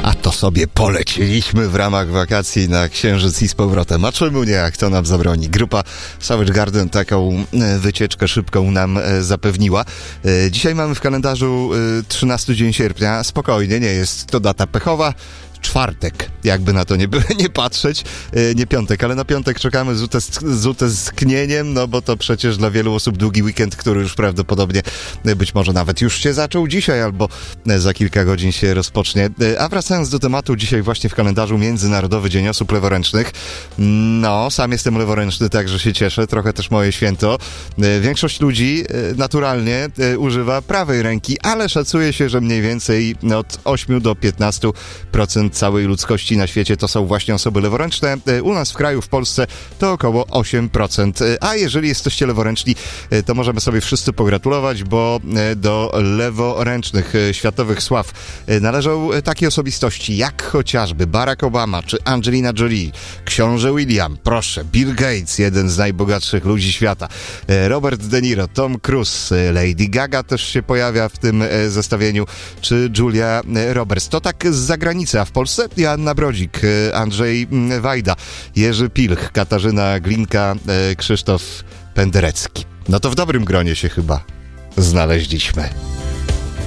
A to sobie poleciliśmy w ramach wakacji na Księżyc i z powrotem. A czemu nie, jak to nam zabroni? Grupa Savage Garden taką wycieczkę szybką nam zapewniła. Dzisiaj mamy w kalendarzu 13 dzień sierpnia. Spokojnie, nie jest to data pechowa. Czwartek, jakby na to nie patrzeć, nie piątek, ale na piątek czekamy z utęsknieniem, no bo to przecież dla wielu osób długi weekend, który już prawdopodobnie być może nawet już się zaczął dzisiaj albo za kilka godzin się rozpocznie. A wracając do tematu, dzisiaj właśnie w kalendarzu Międzynarodowy Dzień Osób Leworęcznych. No, sam jestem leworęczny, także się cieszę, trochę też moje święto. Większość ludzi naturalnie używa prawej ręki, ale szacuje się, że mniej więcej od 8 do 15% całej ludzkości na świecie to są właśnie osoby leworęczne. U nas w kraju, w Polsce to około 8%. A jeżeli jesteście leworęczni, to możemy sobie wszyscy pogratulować, bo do leworęcznych światowych sław należą takie osobistości jak chociażby Barack Obama czy Angelina Jolie, książę William, proszę, Bill Gates, jeden z najbogatszych ludzi świata, Robert De Niro, Tom Cruise, Lady Gaga też się pojawia w tym zestawieniu, czy Julia Roberts. To tak z zagranicy, a w Polsce Joanna Brodzik, Andrzej Wajda, Jerzy Pilch, Katarzyna Glinka, Krzysztof Penderecki. No to w dobrym gronie się chyba znaleźliśmy.